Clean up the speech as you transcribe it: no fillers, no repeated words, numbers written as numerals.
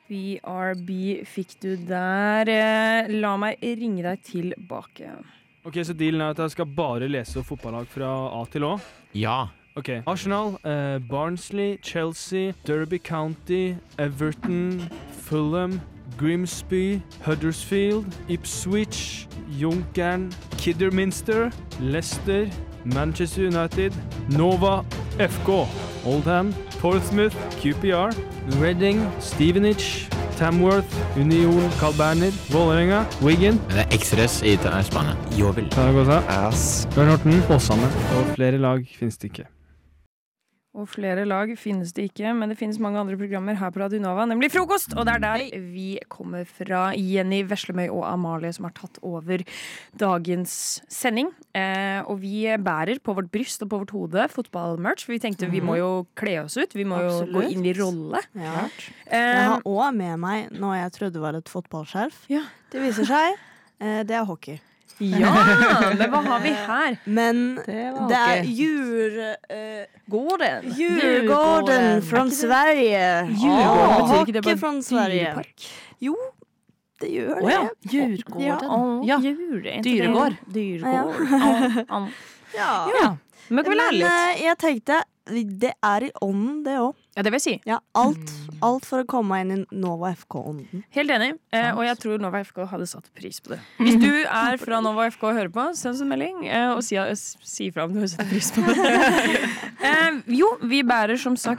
BRB fikk du der. La meg ringe deg tilbake. Ok, så dealen at jeg skal bare lese fotballag fra A til Å? Ja. Ok, Arsenal, Barnsley, Chelsea, Derby County, Everton, Fulham, Grimsby, Huddersfield, Ipswich, Junkern, Kidderminster, Leicester, Manchester United, Nova FK, Oldham, Portsmouth, QPR, Reading, Stevenage, Tamworth, Union, Kalberner, Vålerenga, Wigan, Det X-Res i Spania. Jovel. Zaragoza, Ass. Bjørn Horten, Åsane. Og flere lag finnes det ikke. Og flere lag finnes det ikke, men det finnes mange andre programmer her på Radio Nova, nemlig Frokost! Og det er der vi kommer fra. Jenny Veslemøy og Amalie som har tatt over dagens sending. Og vi bærer på vårt bryst og på vårt hode fotballmerch, for vi tenkte vi må jo kle oss ut. Vi må jo gå inn i rolle. Ja. Jeg har også med meg noe jeg trodde var et fotballskjerf. Ja. Det viser seg, det er hockey. Ja, men hva har vi her? Men det er Djurgården fra Sverige. Djurgården, betyr ikke det hockey bare fra Sverige. dyrepark? Jo, det gjør det. Djurgården. Ja. Dyregård. Dyregård. Ja. Men kan vi lære Men litt? jeg tenkte, det er i ånden det også. Ja, det vil jeg si. Ja, alt for å komme inn i Nova FK-ånden. Helt enig, og jeg tror Nova FK hadde satt pris på det. Hvis du er fra Nova FK og hører på, send oss en melding og si fra om du har satt pris på det. Jo, vi bærer som sagt